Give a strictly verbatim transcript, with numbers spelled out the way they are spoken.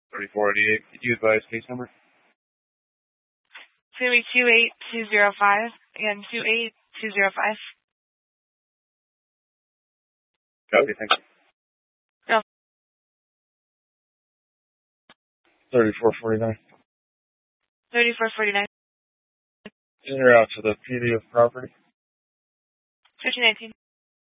thirty-four eighty-eight. Could you advise case number? It's going to be two eight two zero five. Again, two eight two zero five. Copy, thank you. No. thirty-four forty-nine. thirty-four forty-nine. In or out to the P D of property? fifteen nineteen.